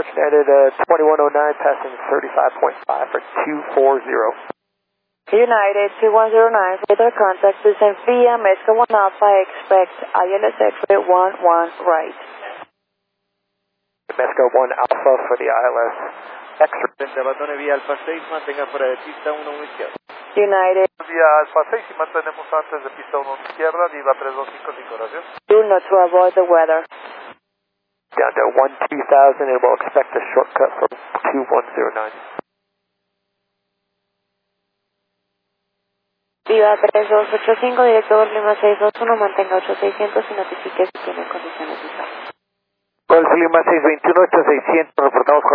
United 2109 passing 35.5 for 240. United 2109, further contact descend via Mexico 1 Alpha, expect ILS X-ray 11 right. Mexico 1 Alpha for the ILS X-ray. Abandone vía Alfa 6, mantenga fuera de pista 1 izquierda. United. Vía Alfa 6 y mantenemos antes de pista 1 izquierda, Viva 3255, gracias. Do not to avoid the weather. Down to 12000 and we'll expect a shortcut for 2109. Viva 3285, director Lima 621, mantenga 8600 y notifique si tiene condiciones de uso. Golf Lima 621, 8600, reportamos